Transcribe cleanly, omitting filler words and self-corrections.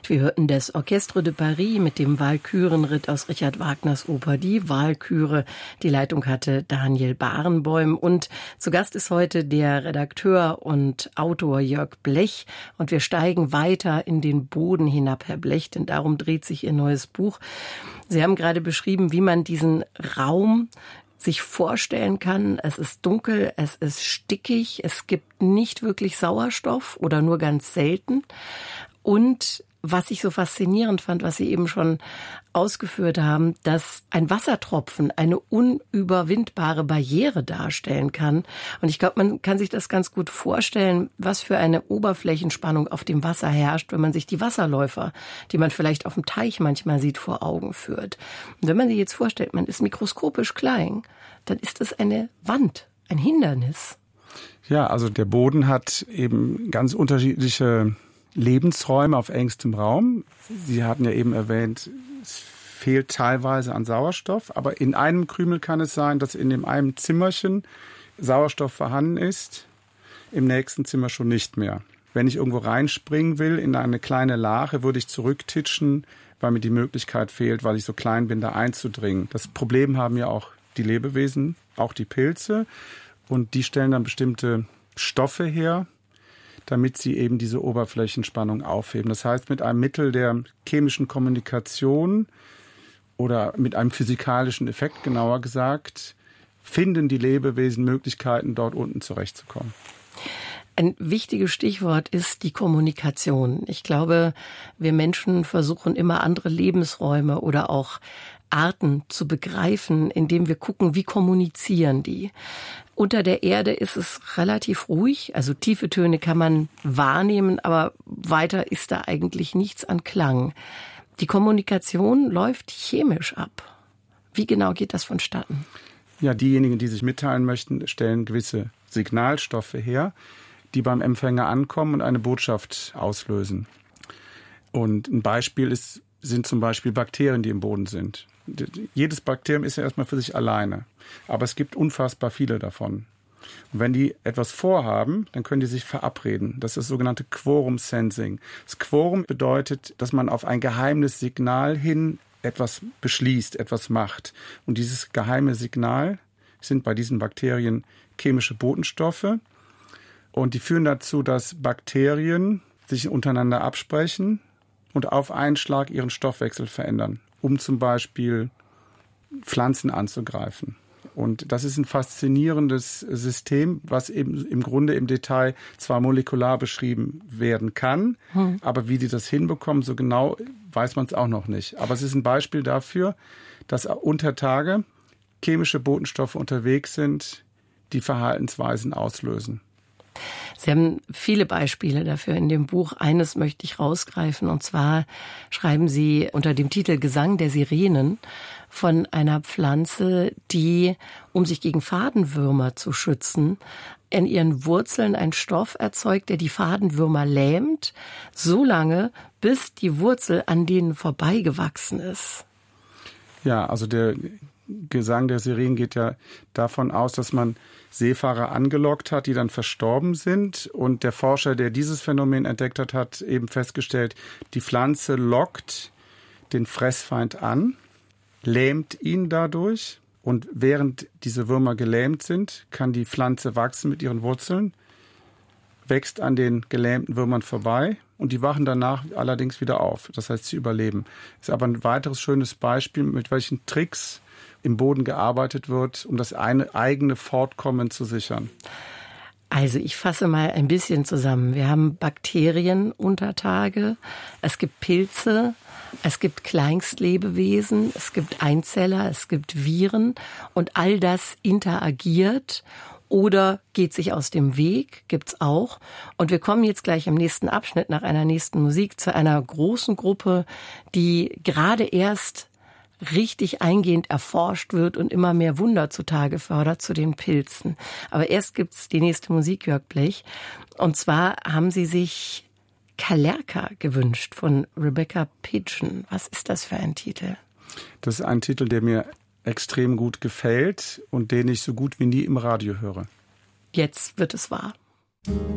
Wir hörten das Orchestre de Paris mit dem Walkürenritt aus Richard Wagners Oper Die Walküre. Die Leitung hatte Daniel Barenboim und zu Gast ist heute der Redakteur und Autor Jörg Blech. Und wir steigen weiter in den Boden hinab, Herr Blech, denn darum dreht sich Ihr neues Buch. Sie haben gerade beschrieben, wie man diesen Raum sich vorstellen kann. Es ist dunkel, es ist stickig, es gibt nicht wirklich Sauerstoff oder nur ganz selten. Und was ich so faszinierend fand, was Sie eben schon ausgeführt haben, dass ein Wassertropfen eine unüberwindbare Barriere darstellen kann. Und ich glaube, man kann sich das ganz gut vorstellen, was für eine Oberflächenspannung auf dem Wasser herrscht, wenn man sich die Wasserläufer, die man vielleicht auf dem Teich manchmal sieht, vor Augen führt. Und wenn man sich jetzt vorstellt, man ist mikroskopisch klein, dann ist es eine Wand, ein Hindernis. Ja, also der Boden hat eben ganz unterschiedliche Lebensräume auf engstem Raum. Sie hatten ja eben erwähnt, es fehlt teilweise an Sauerstoff, aber in einem Krümel kann es sein, dass in dem einen Zimmerchen Sauerstoff vorhanden ist, im nächsten Zimmer schon nicht mehr. Wenn ich irgendwo reinspringen will in eine kleine Lache, würde ich zurücktitschen, weil mir die Möglichkeit fehlt, weil ich so klein bin, da einzudringen. Das Problem haben ja auch die Lebewesen, auch die Pilze, und die stellen dann bestimmte Stoffe her, damit sie eben diese Oberflächenspannung aufheben. Das heißt, mit einem Mittel der chemischen Kommunikation oder mit einem physikalischen Effekt, genauer gesagt, finden die Lebewesen Möglichkeiten, dort unten zurechtzukommen. Ein wichtiges Stichwort ist die Kommunikation. Ich glaube, wir Menschen versuchen immer andere Lebensräume oder auch Arten zu begreifen, indem wir gucken, wie kommunizieren die. Unter der Erde ist es relativ ruhig, also tiefe Töne kann man wahrnehmen, aber weiter ist da eigentlich nichts an Klang. Die Kommunikation läuft chemisch ab. Wie genau geht das vonstatten? Ja, diejenigen, die sich mitteilen möchten, stellen gewisse Signalstoffe her, die beim Empfänger ankommen und eine Botschaft auslösen. Und ein Beispiel sind zum Beispiel Bakterien, die im Boden sind. Jedes Bakterium ist ja erstmal für sich alleine, aber es gibt unfassbar viele davon. Und wenn die etwas vorhaben, dann können die sich verabreden. Das ist das sogenannte Quorum Sensing. Das Quorum bedeutet, dass man auf ein geheimes Signal hin etwas beschließt, etwas macht. Und dieses geheime Signal sind bei diesen Bakterien chemische Botenstoffe. Und die führen dazu, dass Bakterien sich untereinander absprechen und auf einen Schlag ihren Stoffwechsel verändern, um zum Beispiel Pflanzen anzugreifen. Und das ist ein faszinierendes System, was eben im Grunde im Detail zwar molekular beschrieben werden kann, aber wie die das hinbekommen, so genau weiß man es auch noch nicht. Aber es ist ein Beispiel dafür, dass unter Tage chemische Botenstoffe unterwegs sind, die Verhaltensweisen auslösen. Sie haben viele Beispiele dafür in dem Buch. Eines möchte ich rausgreifen, und zwar schreiben Sie unter dem Titel Gesang der Sirenen von einer Pflanze, die, um sich gegen Fadenwürmer zu schützen, in ihren Wurzeln einen Stoff erzeugt, der die Fadenwürmer lähmt, so lange, bis die Wurzel an denen vorbeigewachsen ist. Ja, also der Gesang der Sirenen geht ja davon aus, dass man Seefahrer angelockt hat, die dann verstorben sind. Und der Forscher, der dieses Phänomen entdeckt hat, hat eben festgestellt, die Pflanze lockt den Fressfeind an, lähmt ihn dadurch. Und während diese Würmer gelähmt sind, kann die Pflanze wachsen mit ihren Wurzeln, wächst an den gelähmten Würmern vorbei und die wachen danach allerdings wieder auf. Das heißt, sie überleben. Ist aber ein weiteres schönes Beispiel, mit welchen Tricks im Boden gearbeitet wird, um das eigene Fortkommen zu sichern. Also ich fasse mal ein bisschen zusammen. Wir haben Bakterien unter Tage, es gibt Pilze, es gibt Kleinstlebewesen, es gibt Einzeller, es gibt Viren und all das interagiert oder geht sich aus dem Weg, gibt's auch. Und wir kommen jetzt gleich im nächsten Abschnitt nach einer nächsten Musik zu einer großen Gruppe, die gerade erst richtig eingehend erforscht wird und immer mehr Wunder zutage fördert, zu den Pilzen. Aber erst gibt's die nächste Musik, Jörg Blech. Und zwar haben Sie sich Kalerka gewünscht von Rebecca Pidgeon. Was ist das für ein Titel? Das ist ein Titel, der mir extrem gut gefällt und den ich so gut wie nie im Radio höre. Jetzt wird es wahr.